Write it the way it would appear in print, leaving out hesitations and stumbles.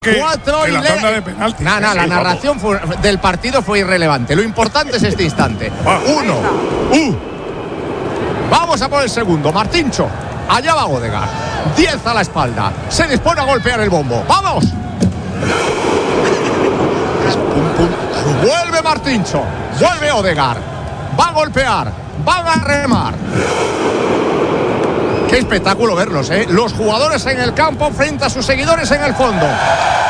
4 y la tanda de penaltis. la narración del partido fue irrelevante. Lo importante es este instante. 1. Vamos a por el segundo. Martíncho. Allá va Odegaard. 10 a la espalda. Se dispone a golpear el bombo. ¡Vamos! Vuelve Martíncho. Vuelve Odegaard. Va a golpear. Van a remar. Qué espectáculo verlos, ¿eh? Los jugadores en el campo frente a sus seguidores en el fondo.